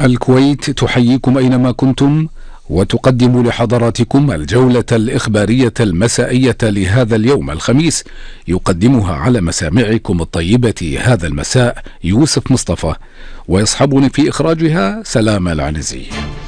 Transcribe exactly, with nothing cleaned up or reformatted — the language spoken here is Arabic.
الكويت تحييكم أينما كنتم، وتقدم لحضراتكم الجولة الإخبارية المسائية لهذا اليوم الخميس، يقدمها على مسامعكم الطيبة هذا المساء يوسف مصطفى، ويصحبني في إخراجها سلام العنزي.